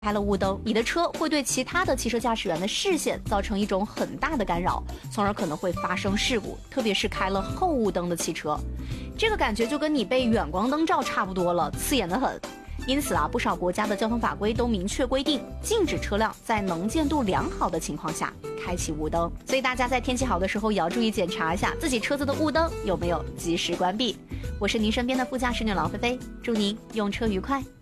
开了雾灯，你的车会对其他的汽车驾驶员的视线造成一种很大的干扰，从而可能会发生事故，特别是开了后雾灯的汽车，这个感觉就跟你被远光灯照差不多了，刺眼得很。因此不少国家的交通法规都明确规定，禁止车辆在能见度良好的情况下开启雾灯，所以大家在天气好的时候也要注意检查一下自己车子的雾灯有没有及时关闭。我是您身边的副驾驶女郎菲菲，祝您用车愉快。